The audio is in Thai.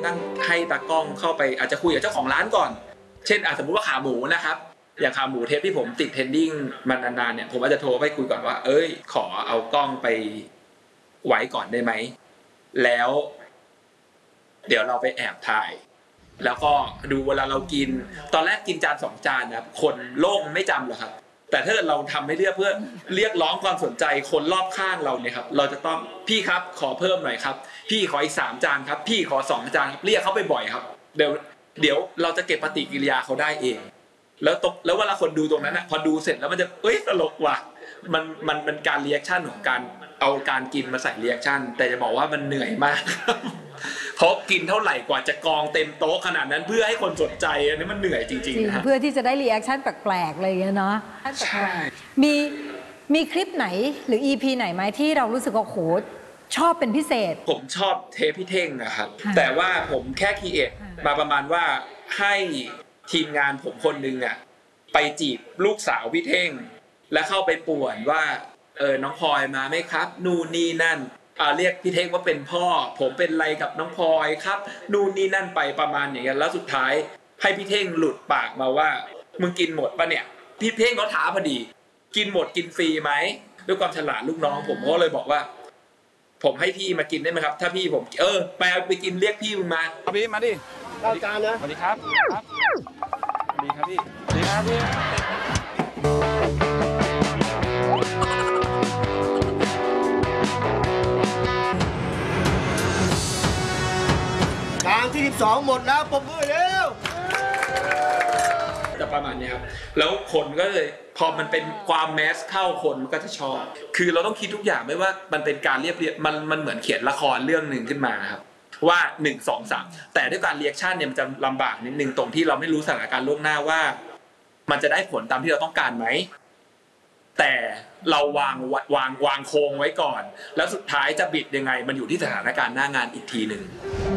ตั้งให้ตากล้องเข้าไปอาจจะคุยกับเจ้าของร้านก่อนเช่นสมมุติว่าขาหมูนะครับอย่างขาหมูเทปที่ผมติดเทรนดิ้งมันนานๆเนี่ยผมอาจจะโทรไปคุยก่อนว่าขอเอากล้องไปไว้ก่อนได้ไหมแล้วเดี๋ยวเราไปแอบถ่ายแล้วก็ดูเวลาเรากินตอนแรกกินจาน2จานนะครับคนโลกไม่จำหรอกครับแต่ถ้าเราทำให้เพื่อเรียกร้องความสนใจคนรอบข้างเราเนี่ยครับเราจะต้องพี่ครับขอเพิ่มหน่อยครับพี่ขออีก3จานครับพี่ขอ2จานครับเรียกเขาไปบ่อยครับเดี๋ยวเราจะเก็บปฏิกิริยาเขาได้เองแล้วเวลาคนดูตรงนั้นนะพอดูเสร็จแล้วมันจะตลกว่ะมันเป็นการรีแอคชั่นของการเอาการกินมาใส่รีแอคชั่นแต่จะบอกว่ามันเหนื่อยมากเพราะกินเท่าไหร่กว่าจะกองเต็มโต๊ะขนาดนั้นเพื่อให้คนสนใจอันนี้มันเหนื่อยจริงๆนะเพื่อที่จะได้รีแอคชั่นแปลกๆเลยเนาะใช่มีคลิปไหนหรือ EP ไหนไหมที่เรารู้สึกว่าโหชอบเป็นพิเศษผมชอบเทปพี่เท่งนะครับแต่ว่าผมแค่คีเอทมาประมาณว่าให้ทีมงานผมคนนึงอ่ะไปจีบลูกสาวพี่เท่งแล้วเข้าไปป่วนว่าน้องพลอยมาไหมครับนู่นนี่นั่นเรียกพี่เท่งว่าเป็นพ่อผมเป็นอะไรกับน้องพลอยครับนู่นนี่นั่นไปประมาณอย่างเงี้ยแล้วสุดท้ายให้พี่เท่งหลุดปากมาว่ามึงกินหมดปะเนี่ยพี่เท่งเขาถามพอดีกินหมดกินฟรีไหมด้วยความฉลาดลูกน้องผมก็เลยบอกว่าผมให้พี่มากินได้ไหมครับถ้าพี่ผมไปกินเรียกพี่มึงมาเอาพี่มาดิเอาจานนะสวัสดีครับสวัสดีครับพี่สวัสดีครับพี่จานที่12หมดแล้วปรบมือเร็วจะประมาณนี้ครับแล้วคนก็เลยพอมันเป็นความแมสเข้าคนก็จะชอบคือเราต้องคิดทุกอย่างไม่ว่ามันเป็นการเรียบมันเหมือนเขียนละครเรื่องนึงขึ้นมาครับว่า1 2 3แต่ด้วยการเรีแอคชั่นเนี่ยมันจะลำบากนิดนึงตรงที่เราไม่รู้สถานการณ์ล่วงหน้าว่ามันจะได้ผลตามที่เราต้องการไหมแต่เราวางโครงไว้ก่อนแล้วสุดท้ายจะบิดยังไงมันอยู่ที่สถานการณ์หน้างานอีกทีนึง